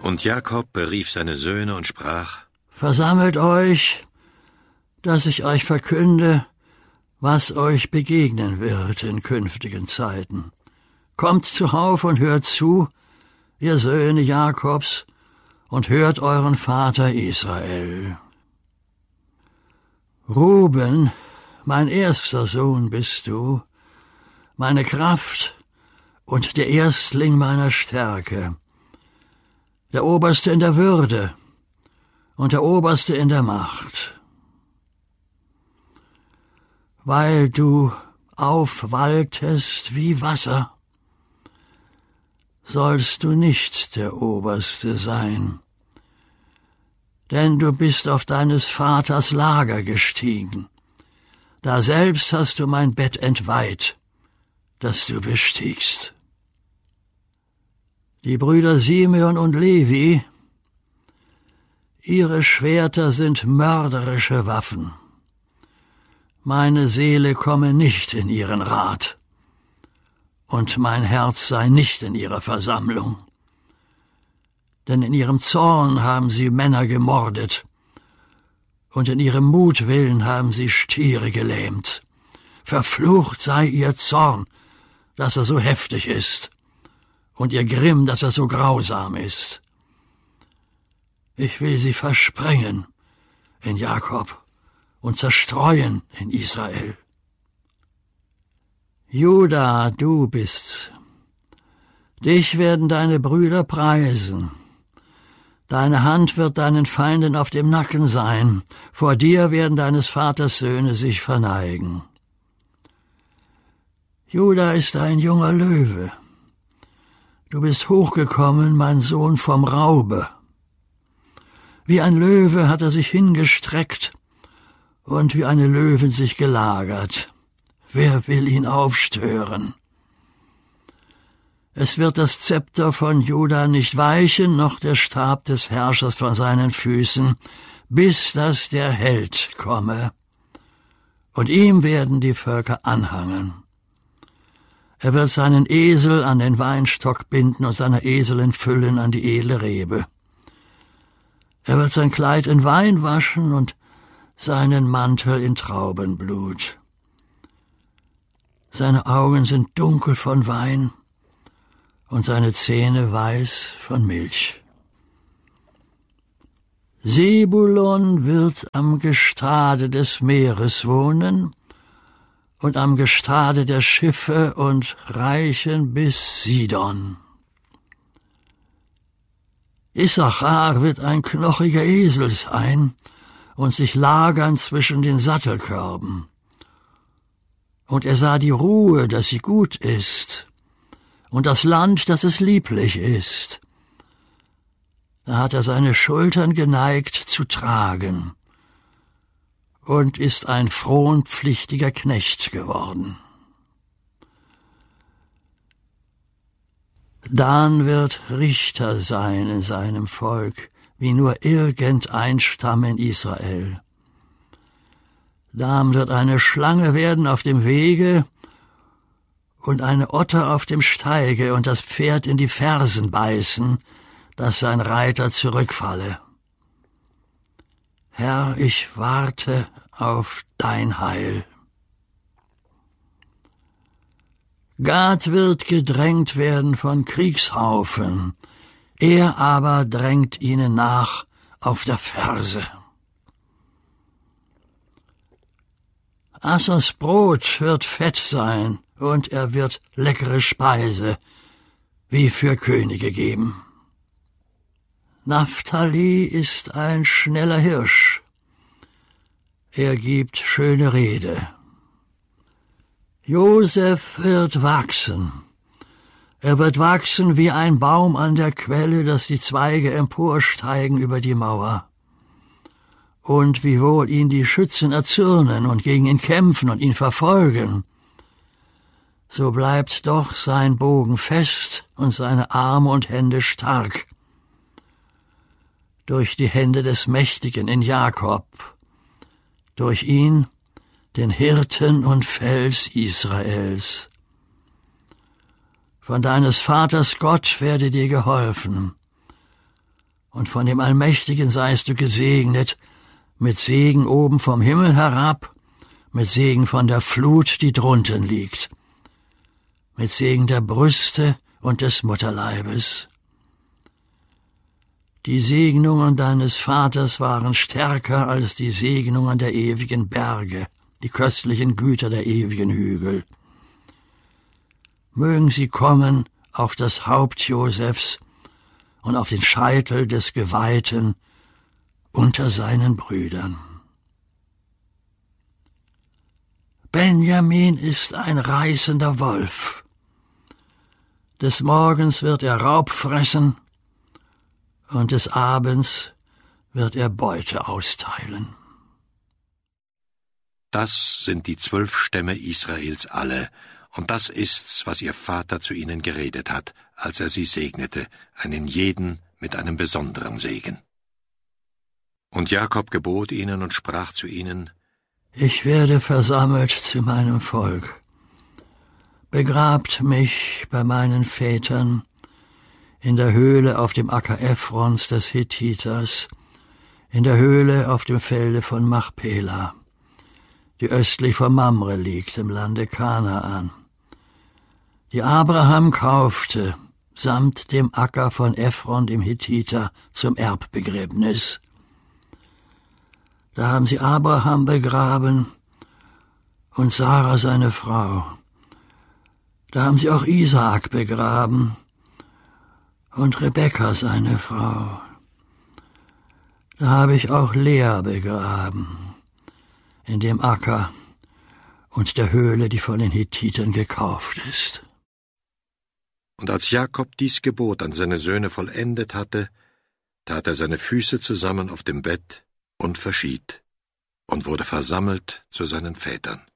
Und Jakob berief seine Söhne und sprach: Versammelt euch, dass ich euch verkünde, was euch begegnen wird in künftigen Zeiten. Kommt zuhauf und hört zu, ihr Söhne Jakobs, und hört euren Vater Israel. Ruben, mein erster Sohn bist du, meine Kraft und der Erstling meiner Stärke, der Oberste in der Würde und der Oberste in der Macht. Weil du aufwaltest wie Wasser, sollst du nicht der Oberste sein, denn du bist auf deines Vaters Lager gestiegen. Da selbst hast du mein Bett entweiht, das du bestiegst. Die Brüder Simeon und Levi, ihre Schwerter sind mörderische Waffen. Meine Seele komme nicht in ihren Rat, und mein Herz sei nicht in ihrer Versammlung. Denn in ihrem Zorn haben sie Männer gemordet, und in ihrem Mutwillen haben sie Stiere gelähmt. Verflucht sei ihr Zorn, dass er so heftig ist, und ihr Grimm, dass er so grausam ist. Ich will sie versprengen in Jakob und zerstreuen in Israel. Juda, du bist's. Dich werden deine Brüder preisen. Deine Hand wird deinen Feinden auf dem Nacken sein. Vor dir werden deines Vaters Söhne sich verneigen. Juda ist ein junger Löwe. Du bist hochgekommen, mein Sohn, vom Raube. Wie ein Löwe hat er sich hingestreckt und wie eine Löwin sich gelagert. Wer will ihn aufstören? Es wird das Zepter von Juda nicht weichen, noch der Stab des Herrschers von seinen Füßen, bis dass der Held komme. Und ihm werden die Völker anhangen. Er wird seinen Esel an den Weinstock binden und seine Eselin füllen an die edle Rebe. Er wird sein Kleid in Wein waschen und seinen Mantel in Traubenblut. Seine Augen sind dunkel von Wein und seine Zähne weiß von Milch. Sebulon wird am Gestade des Meeres wohnen und am Gestade der Schiffe und reichen bis Sidon. Issachar wird ein knochiger Esel sein und sich lagern zwischen den Sattelkörben. Und er sah die Ruhe, dass sie gut ist, und das Land, dass es lieblich ist. Da hat er seine Schultern geneigt zu tragen und ist ein fronpflichtiger Knecht geworden. Dan wird Richter sein in seinem Volk, wie nur irgendein Stamm in Israel. Dan wird eine Schlange werden auf dem Wege und eine Otter auf dem Steige und das Pferd in die Fersen beißen, dass sein Reiter zurückfalle. Herr, ich warte auf dein Heil. Gad wird gedrängt werden von Kriegshaufen, er aber drängt ihnen nach auf der Ferse. Assers Brot wird fett sein, und er wird leckere Speise, wie für Könige geben. Naphtali ist ein schneller Hirsch, er gibt schöne Rede. Josef wird wachsen, er wird wachsen wie ein Baum an der Quelle, dass die Zweige emporsteigen über die Mauer. Und wiewohl ihn die Schützen erzürnen und gegen ihn kämpfen und ihn verfolgen, so bleibt doch sein Bogen fest und seine Arme und Hände stark. Durch die Hände des Mächtigen in Jakob, durch ihn, den Hirten und Fels Israels. Von deines Vaters Gott werde dir geholfen, und von dem Allmächtigen seist du gesegnet, mit Segen oben vom Himmel herab, mit Segen von der Flut, die drunten liegt, mit Segen der Brüste und des Mutterleibes. Die Segnungen deines Vaters waren stärker als die Segnungen der ewigen Berge, die köstlichen Güter der ewigen Hügel. Mögen sie kommen auf das Haupt Josefs und auf den Scheitel des Geweihten unter seinen Brüdern. Benjamin ist ein reißender Wolf. Des Morgens wird er Raub fressen, und des Abends wird er Beute austeilen. Das sind die 12 Stämme Israels alle, und das ist's, was ihr Vater zu ihnen geredet hat, als er sie segnete, einen jeden mit einem besonderen Segen. Und Jakob gebot ihnen und sprach zu ihnen: Ich werde versammelt zu meinem Volk. Begrabt mich bei meinen Vätern in der Höhle auf dem Acker Ephrons des Hethiters, in der Höhle auf dem Felde von Machpela, die östlich von Mamre liegt, im Lande Kanaan, die Abraham kaufte, samt dem Acker von Ephron, dem Hethiter, zum Erbbegräbnis. Da haben sie Abraham begraben und Sarah seine Frau. Da haben sie auch Isaak begraben und Rebekka seine Frau. Da habe ich auch Lea begraben, in dem Acker und der Höhle, die von den Hethitern gekauft ist. Und als Jakob dies Gebot an seine Söhne vollendet hatte, tat er seine Füße zusammen auf dem Bett und verschied und wurde versammelt zu seinen Vätern.